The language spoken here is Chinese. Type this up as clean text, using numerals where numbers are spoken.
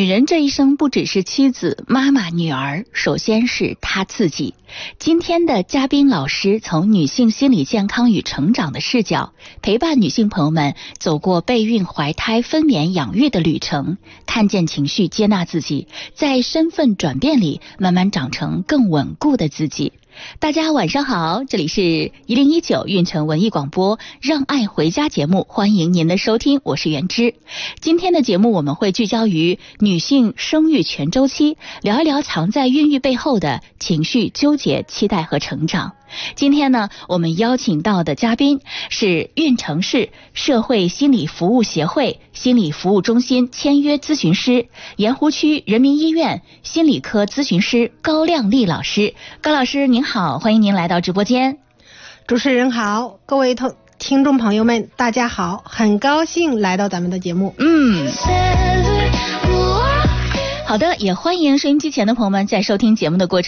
人这一生不只是妻子、妈妈、女儿，首先是她自己。今天的嘉宾老师从女性心理健康与成长的视角，陪伴女性朋友们走过备孕、怀胎、分娩、养育的旅程，看见情绪，接纳自己，在身份转变里慢慢长成更稳固的自己。大家晚上好，这里是1019运城文艺广播让爱回家节目，欢迎您的收听，我是袁芝。今天的节目我们会聚焦于女性生育全周期，聊一聊藏在孕育背后的情绪纠结、期待和成长。今天呢，我们邀请到的嘉宾是运城市社会心理服务协会心理服务中心签约咨询师、盐湖区人民医院心理科咨询师高亮丽老师。高老师您好，欢迎您来到直播间。 主持人好，各位听众朋友们大家好，很高兴来到咱们的节目。 好的，也欢迎收音机前的朋友们在收听节目的过程